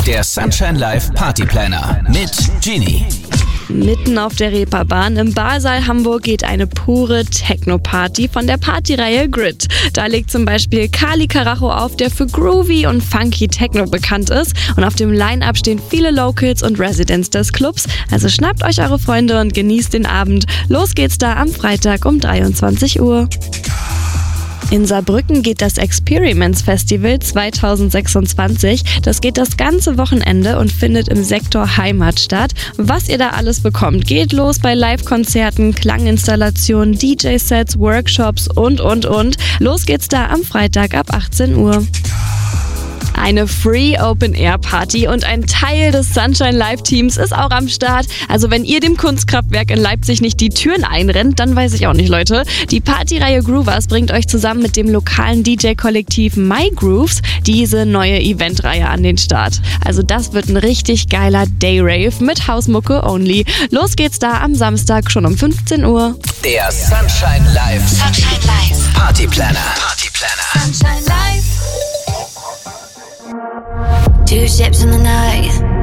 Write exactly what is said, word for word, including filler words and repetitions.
Der Sunshine Live Party Planner mit Genie. Mitten auf der Reeperbahn im Barsaal Hamburg geht eine pure Techno-Party von der Partyreihe Grid. Da legt zum Beispiel Kali Karacho auf, der für groovy und funky Techno bekannt ist. Und auf dem Line-Up stehen viele Locals und Residents des Clubs. Also schnappt euch eure Freunde und genießt den Abend. Los geht's da am Freitag um dreiundzwanzig Uhr. In Saarbrücken geht das Experiments Festival zwanzig sechsundzwanzig. Das geht das ganze Wochenende und findet im Sektor Heimat statt. Was ihr da alles bekommt, geht los bei Live-Konzerten, Klanginstallationen, D J-Sets, Workshops und, und, und. Los geht's da am Freitag ab achtzehn Uhr. Eine Free Open Air Party und ein Teil des Sunshine Live Teams ist auch am Start. Also wenn ihr dem Kunstkraftwerk in Leipzig nicht die Türen einrennt, dann weiß ich auch nicht, Leute. Die Partyreihe Groovers bringt euch zusammen mit dem lokalen D J-Kollektiv My Grooves diese neue Eventreihe an den Start. Also das wird ein richtig geiler Day-Rave mit Hausmucke only. Los geht's da am Samstag schon um fünfzehn Uhr. Der Sunshine Live Sunshine Live Party Planner. Party Planner. Sunshine Live. Two ships in the night.